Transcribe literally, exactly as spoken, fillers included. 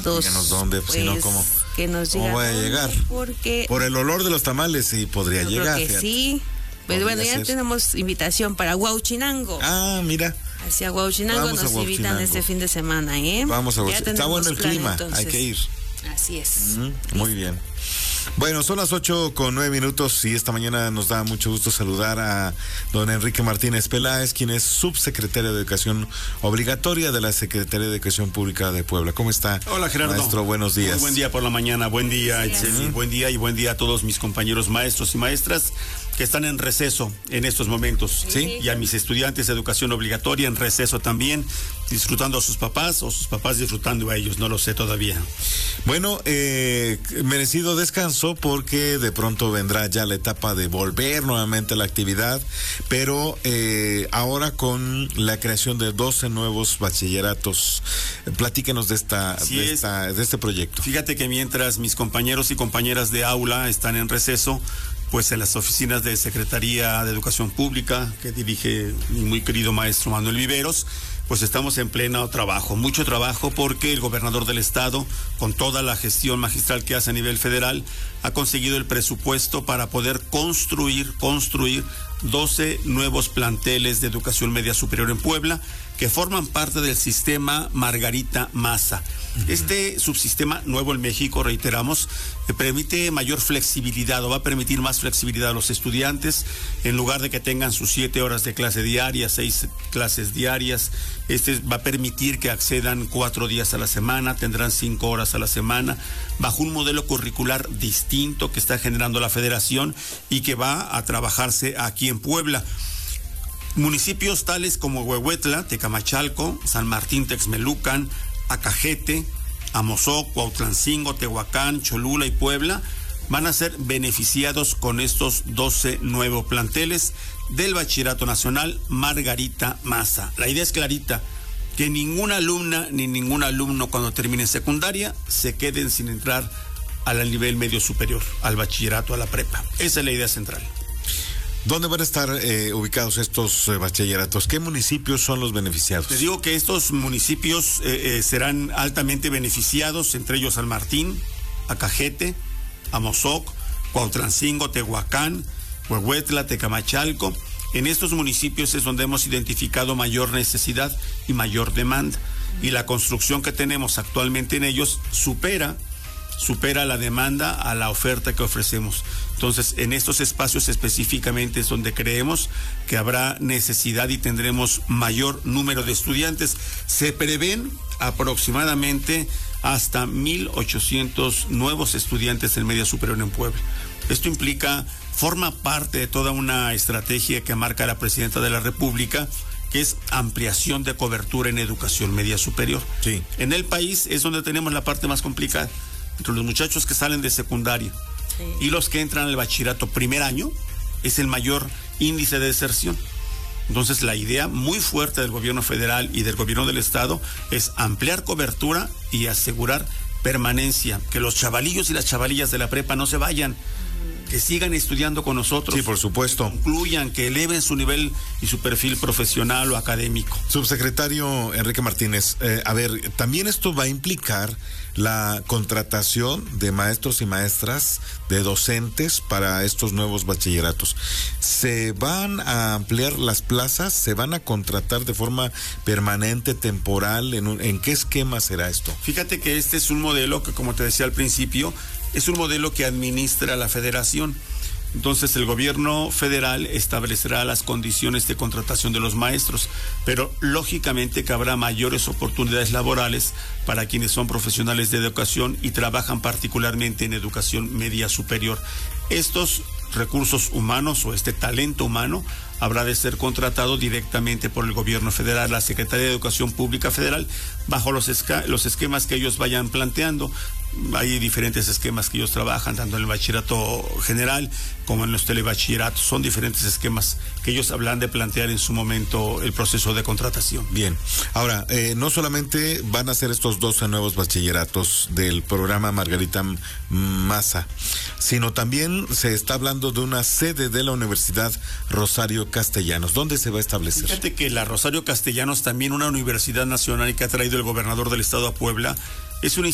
Díganos dónde, pues, si no, ¿cómo, que nos ¿cómo voy a llegar? Porque por el olor de los tamales sí podría yo llegar. Creo que fíjate. sí. Pues bueno, ya ser. tenemos invitación para Huauchinango. Ah, mira. Hacia Huauchinango Vamos nos a invitan este fin de semana, ¿eh? Vamos a Huauchinango. Está bueno el plan, clima, entonces. hay que ir. Así es. Uh-huh. Muy bien. Bueno, son las ocho con nueve minutos y esta mañana nos da mucho gusto saludar a don Enrique Martínez Peláez, quien es subsecretario de Educación Obligatoria de la Secretaría de Educación Pública de Puebla. ¿Cómo está? Hola, Gerardo. Maestro, buenos días. Muy buen día por la mañana, buen día, Sí, Itzel, buen día y buen día a todos mis compañeros maestros y maestras que están en receso en estos momentos. Sí. Y a mis estudiantes de educación obligatoria en receso también, disfrutando a sus papás o sus papás disfrutando a ellos, no lo sé todavía. Bueno, eh, merecido descanso porque de pronto vendrá ya la etapa de volver nuevamente a la actividad, pero eh, ahora con la creación de doce nuevos bachilleratos. Platíquenos de esta, de, esta de este proyecto. Fíjate que mientras mis compañeros y compañeras de aula están en receso, pues en las oficinas de Secretaría de Educación Pública, que dirige mi muy querido maestro Manuel Viveros, pues estamos en pleno trabajo, mucho trabajo, porque el gobernador del estado, con toda la gestión magistral que hace a nivel federal, ha conseguido el presupuesto para poder construir, construir doce nuevos planteles de educación media superior en Puebla, que forman parte del sistema Margarita Maza. Este subsistema nuevo en México, reiteramos, eh, permite mayor flexibilidad o va a permitir más flexibilidad a los estudiantes. En lugar de que tengan sus siete horas de clase diaria, seis clases diarias, este va a permitir que accedan cuatro días a la semana, tendrán cinco horas a la semana, bajo un modelo curricular distinto que está generando la federación y que va a trabajarse aquí en Puebla. Municipios tales como Huehuetla, Tecamachalco, San Martín Texmelucan, Acajete, Amozoc, Cuautlancingo, Tehuacán, Cholula y Puebla van a ser beneficiados con estos doce nuevos planteles del Bachillerato Nacional Margarita Maza. La idea es clarita, que ninguna alumna ni ningún alumno cuando termine secundaria se queden sin entrar al nivel medio superior, al bachillerato, a la prepa. Esa es la idea central. ¿Dónde van a estar eh, ubicados estos eh, bachilleratos? ¿Qué municipios son los beneficiados? Les digo que estos municipios eh, eh, serán altamente beneficiados, entre ellos San Martín, Acajete, Amozoc, Cuautlancingo, Tehuacán, Huehuetla, Tecamachalco. En estos municipios es donde hemos identificado mayor necesidad y mayor demanda. Y la construcción que tenemos actualmente en ellos supera supera la demanda a la oferta que ofrecemos. Entonces, en estos espacios específicamente es donde creemos que habrá necesidad y tendremos mayor número de estudiantes. Se prevén aproximadamente hasta mil ochocientos nuevos estudiantes en media superior en Puebla. Esto implica, forma parte de toda una estrategia que marca la Presidenta de la República, que es ampliación de cobertura en educación media superior. Sí. En el país es donde tenemos la parte más complicada. Entre los muchachos que salen de secundaria sí. y los que entran al bachillerato primer año, es el mayor índice de deserción. Entonces, la idea muy fuerte del gobierno federal y del gobierno del estado es ampliar cobertura y asegurar permanencia, que los chavalillos y las chavalillas de la prepa no se vayan, que sigan estudiando con nosotros. Sí, por supuesto. Que concluyan, que eleven su nivel y su perfil profesional o académico. Subsecretario Enrique Martínez, eh, a ver, también esto va a implicar la contratación de maestros y maestras, de docentes para estos nuevos bachilleratos. ¿Se van a ampliar las plazas? ¿Se van a contratar de forma permanente, temporal? ¿En, un, en qué esquema será esto? Fíjate que este es un modelo que, como te decía al principio, es un modelo que administra la federación. Entonces el gobierno federal establecerá las condiciones de contratación de los maestros, pero lógicamente que habrá mayores oportunidades laborales para quienes son profesionales de educación y trabajan particularmente en educación media superior. Estos recursos humanos o este talento humano habrá de ser contratado directamente por el gobierno federal, la Secretaría de Educación Pública Federal, bajo los, esca- los esquemas que ellos vayan planteando. Hay diferentes esquemas que ellos trabajan, tanto en el bachillerato general como en los telebachilleratos. Son diferentes esquemas que ellos hablan de plantear en su momento el proceso de contratación. Bien. Ahora, eh, no solamente van a ser estos doce nuevos bachilleratos del programa Margarita Maza, sino también se está hablando de una sede de la Universidad Rosario Castellanos. ¿Dónde se va a establecer? Fíjate que la Rosario Castellanos, también una universidad nacional que ha traído el gobernador del estado a Puebla, es una